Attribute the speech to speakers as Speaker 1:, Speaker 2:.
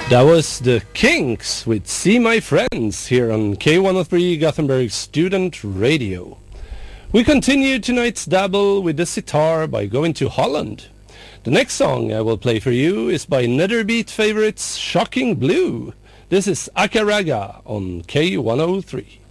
Speaker 1: That was the Kinks with See My Friends here on K103 Gothenburg Student Radio. We continue tonight's dabble with the sitar by going to Holland. The next song I will play for you is by Netherbeat favorites Shocking Blue. This is Akaraga on K103.